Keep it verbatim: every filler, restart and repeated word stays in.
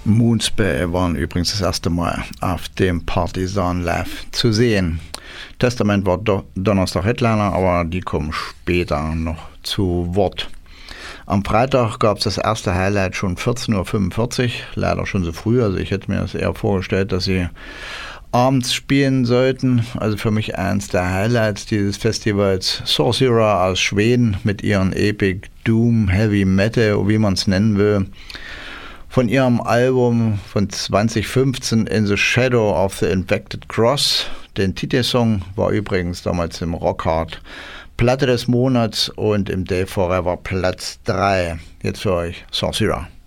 Moonspell waren übrigens das erste Mal auf dem Partisan Live zu sehen. Testament war do- Donnerstag Headliner, aber die kommen später noch zu Wort. Am Freitag gab es das erste Highlight schon vierzehn Uhr fünfundvierzig, leider schon so früh, also ich hätte mir das eher vorgestellt, dass sie abends spielen sollten. Also für mich eins der Highlights dieses Festivals, Sorcerer aus Schweden mit ihren Epic Doom, Heavy Metal, wie man es nennen will. Von ihrem Album von zwanzig fünfzehn In the Shadow of the Infected Cross. Den Titelsong war übrigens damals im Rockhard Platte des Monats und im Day Forever Platz drei. Jetzt für euch Sorcerer.